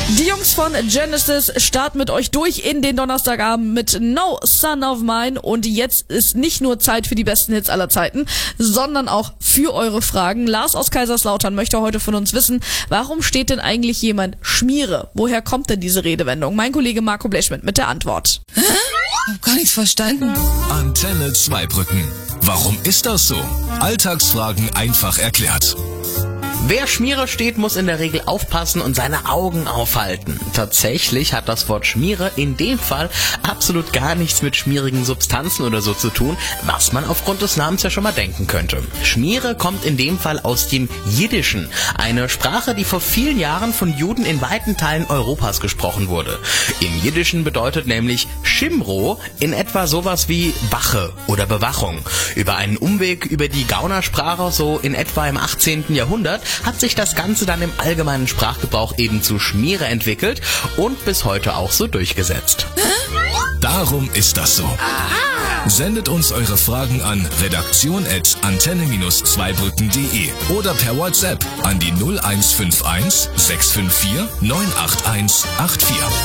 Die Jungs von Genesis starten mit euch durch in den Donnerstagabend mit No Son of Mine. Und jetzt ist nicht nur Zeit für die besten Hits aller Zeiten, sondern auch für eure Fragen. Lars aus Kaiserslautern möchte heute von uns wissen, warum steht denn eigentlich jemand Schmiere? Woher kommt denn diese Redewendung? Mein Kollege Marco Blechschmidt mit der Antwort. Hab gar nichts verstanden. Antenne Zweibrücken. Warum ist das so? Alltagsfragen einfach erklärt. Wer Schmiere steht, muss in der Regel aufpassen und seine Augen aufhalten. Tatsächlich hat das Wort Schmiere in dem Fall absolut gar nichts mit schmierigen Substanzen oder so zu tun, was man aufgrund des Namens ja schon mal denken könnte. Schmiere kommt in dem Fall aus dem Jiddischen, eine Sprache, die vor vielen Jahren von Juden in weiten Teilen Europas gesprochen wurde. Im Jiddischen bedeutet nämlich Shimro in etwa sowas wie Wache oder Bewachung. Über einen Umweg über die Gaunersprache, so in etwa im 18. Jahrhundert, hat sich das Ganze dann im allgemeinen Sprachgebrauch eben zu Schmiere entwickelt und bis heute auch so durchgesetzt. Darum ist das so. Sendet uns eure Fragen an redaktion@antenne-zweibrücken.de oder per WhatsApp an die 0151 654 98184.